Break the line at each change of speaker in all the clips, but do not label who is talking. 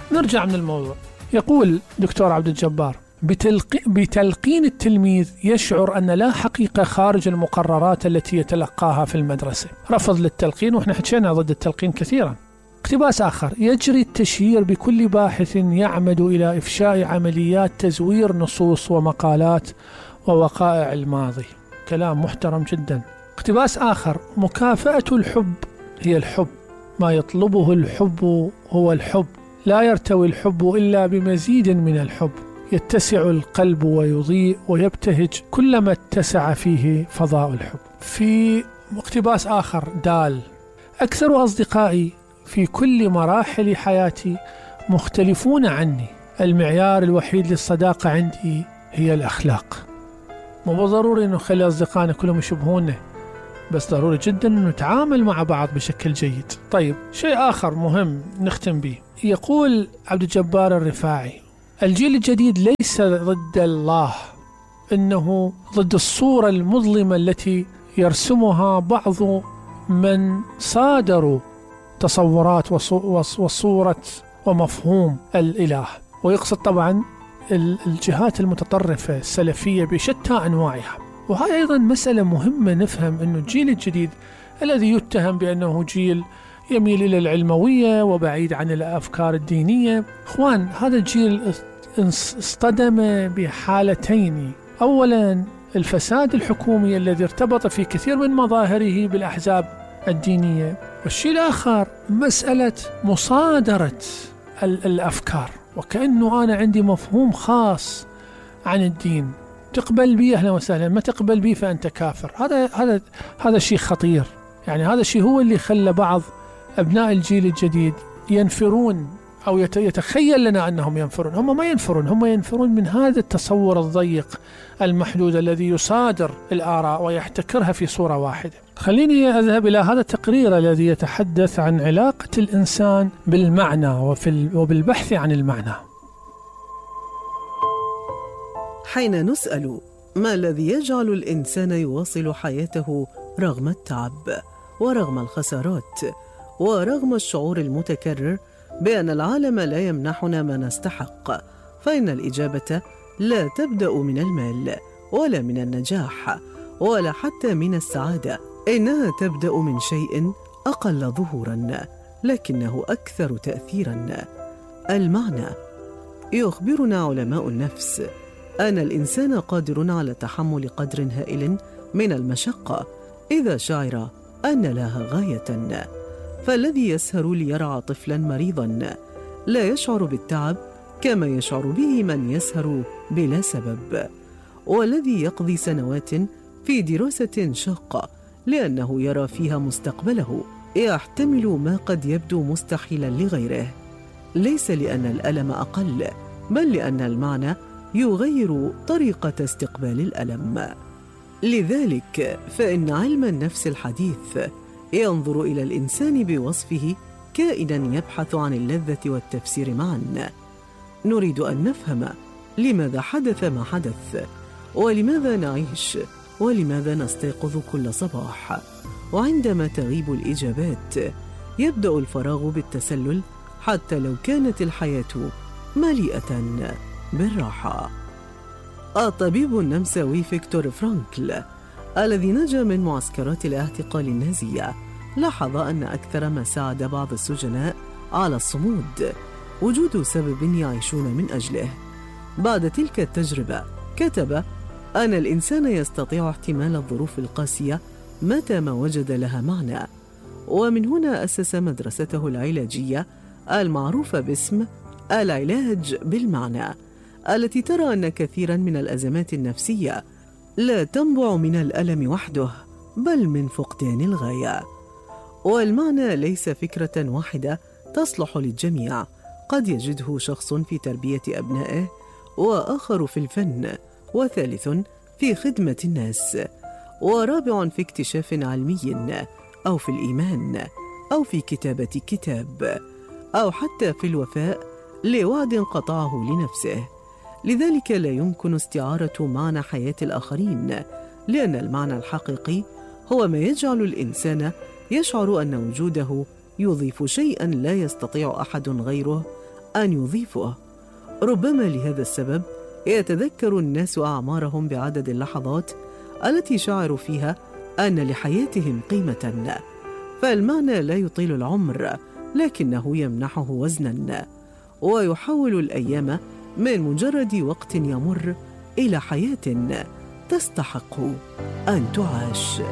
نرجع من الموضوع. يقول دكتور عبد الجبار: بتلقين التلميذ يشعر أن لا حقيقة خارج المقررات التي يتلقاها في المدرسة. رفض للتلقين، وإحنا حكينا ضد التلقين كثيرا. اقتباس آخر: يجري التشهير بكل باحث يعمد إلى إفشاء عمليات تزوير نصوص ومقالات ووقائع الماضي. كلام محترم جدا. اقتباس آخر: مكافأة الحب هي الحب، ما يطلبه الحب هو الحب، لا يرتوي الحب إلا بمزيد من الحب، يتسع القلب ويضيء ويبتهج كلما اتسع فيه فضاء الحب. في اقتباس آخر دال: أكثر أصدقائي في كل مراحل حياتي مختلفون عني، المعيار الوحيد للصداقة عندي هي الأخلاق. مو ضروري أنه نخلي أصدقائنا كلهم يشبهونا، بس ضروري جدا أن نتعامل مع بعض بشكل جيد. طيب، شيء آخر مهم نختم به. يقول عبد الجبار الرفاعي: الجيل الجديد ليس ضد الله، إنه ضد الصورة المظلمة التي يرسمها بعض من صادروا تصورات وصورة ومفهوم الإله، ويقصد طبعا الجهات المتطرفة السلفية بشتى أنواعها. وهذا أيضا مسألة مهمة نفهم، أنه الجيل الجديد الذي يتهم بأنه جيل يميل إلى العلموية وبعيد عن الأفكار الدينية، إخوان، هذا الجيل اصطدم بحالتين: أولا الفساد الحكومي الذي ارتبط في كثير من مظاهره بالأحزاب الدينية، والشيء الآخر مسألة مصادرة الأفكار، وكأنه أنا عندي مفهوم خاص عن الدين، تقبل بي أهلا وسهلا، ما تقبل بي فأنت كافر. هذا شيء خطير. يعني هذا الشيء هو اللي خلى بعض أبناء الجيل الجديد ينفرون، أو يتخيل لنا أنهم ينفرون. هم ما ينفرون، هم ينفرون من هذا التصور الضيق المحدود الذي يصادر الآراء ويحتكرها في صورة واحدة. خليني أذهب إلى هذا التقرير الذي يتحدث عن علاقة الإنسان بالمعنى وبالبحث عن المعنى.
حين نسأل ما الذي يجعل الإنسان يواصل حياته رغم التعب ورغم الخسارات ورغم الشعور المتكرر بأن العالم لا يمنحنا ما نستحق، فإن الإجابة لا تبدأ من المال ولا من النجاح ولا حتى من السعادة، إنها تبدأ من شيء أقل ظهوراً لكنه أكثر تأثيراً: المعنى. يخبرنا علماء النفس أن الإنسان قادر على تحمل قدر هائل من المشقة إذا شعر أن لها غاية. فالذي يسهر ليرعى طفلا مريضا لا يشعر بالتعب كما يشعر به من يسهر بلا سبب، والذي يقضي سنوات في دراسة شاقة لأنه يرى فيها مستقبله يحتمل ما قد يبدو مستحيلا لغيره، ليس لأن الألم أقل، بل لأن المعنى يغير طريقة استقبال الألم. لذلك فإن علم النفس الحديث ينظر إلى الإنسان بوصفه كائنا يبحث عن اللذة والتفسير معا. نريد أن نفهم لماذا حدث ما حدث، ولماذا نعيش، ولماذا نستيقظ كل صباح. وعندما تغيب الإجابات يبدأ الفراغ بالتسلل حتى لو كانت الحياة مليئة بالراحة. الطبيب النمساوي فيكتور فرانكل الذي نجا من معسكرات الاعتقال النازية لاحظ أن أكثر ما ساعد بعض السجناء على الصمود وجود سبب يعيشون من أجله. بعد تلك التجربة كتب أن الإنسان يستطيع احتمال الظروف القاسية متى ما وجد لها معنى، ومن هنا أسس مدرسته العلاجية المعروفة باسم العلاج بالمعنى، التي ترى أن كثيرا من الأزمات النفسية لا تنبع من الألم وحده بل من فقدان الغاية. والمعنى ليس فكرة واحدة تصلح للجميع، قد يجده شخص في تربية أبنائه، وآخر في الفن، وثالث في خدمة الناس، ورابع في اكتشاف علمي، أو في الإيمان، أو في كتابة كتاب، أو حتى في الوفاء لوعد قطعه لنفسه. لذلك لا يمكن استعارة معنى حياة الآخرين، لأن المعنى الحقيقي هو ما يجعل الإنسان يشعر أن وجوده يضيف شيئا لا يستطيع أحد غيره أن يضيفوا. ربما لهذا السبب يتذكر الناس أعمارهم بعدد اللحظات التي شعروا فيها أن لحياتهم قيمة، فالمعنى لا يطيل العمر لكنه يمنحه وزنا، ويحول الأيام من مجرد وقت يمر إلى حياة تستحق أن تعاش.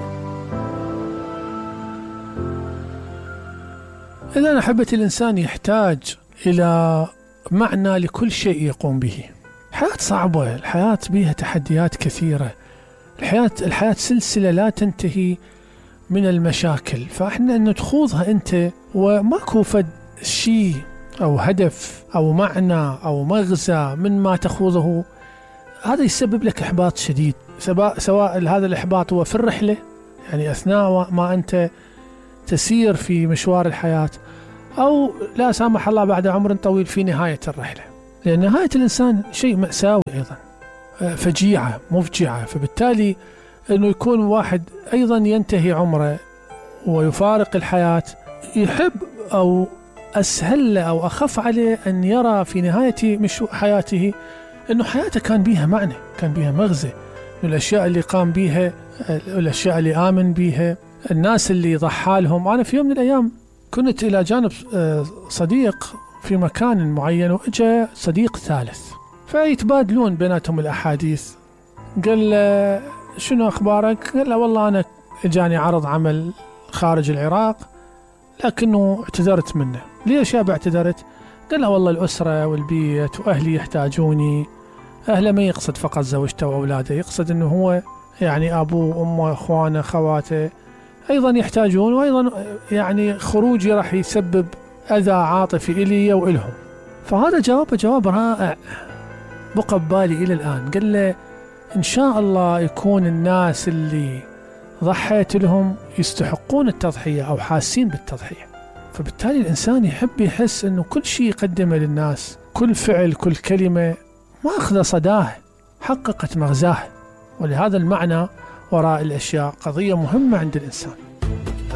إذا أحبة الإنسان يحتاج إلى معنى لكل شيء يقوم به. الحياة صعبة، الحياة بها تحديات كثيرة، الحياة سلسلة لا تنتهي من المشاكل، فإحنا أن تخوضها أنت وماكو فد شيء أو هدف أو معنى أو مغزى من ما تخوضه، هذا يسبب لك إحباط شديد، سواء هذا الإحباط هو في الرحلة، يعني أثناء ما أنت تسير في مشوار الحياة، أو لا سامح الله بعد عمر طويل في نهاية الرحلة، لأن نهاية الإنسان شيء مأساوي أيضا، فجيعة مفجعة. فبالتالي أنه يكون واحد أيضا ينتهي عمره ويفارق الحياة، يحب أو أسهل له أو أخف عليه أن يرى في نهاية حياته أنه حياته كان بيها معنى، كان بيها مغزى، الأشياء اللي قام بيها، الأشياء اللي آمن بيها، الناس اللي ضحى لهم. أنا في يوم من الأيام كنت إلى جانب صديق في مكان معين، وإجا صديق ثالث فيتبادلون بيناتهم الأحاديث. قال له شنو أخبارك؟ قال له والله أنا جاني عرض عمل خارج العراق لكنه اعتذرت منه. ليش يا اعتذرت؟ قال له والله الأسرة والبيت وأهلي يحتاجوني. أهله ما يقصد فقط زوجته وأولاده، يقصد أنه هو يعني أبوه وأمه أخوانه أخواته أيضا يحتاجون، وأيضا يعني خروجي راح يسبب أذى عاطفي إلي وإلهم. فهذا جواب رائع بقى ببالي إلى الآن. قال له إن شاء الله يكون الناس اللي ضحيت لهم يستحقون التضحية أو حاسين بالتضحية. فبالتالي الإنسان يحب يحس أنه كل شيء يقدمه للناس، كل فعل كل كلمة ما أخذ صداه، حققت مغزاه. ولهذا المعنى وراء الأشياء قضية مهمة عند الإنسان.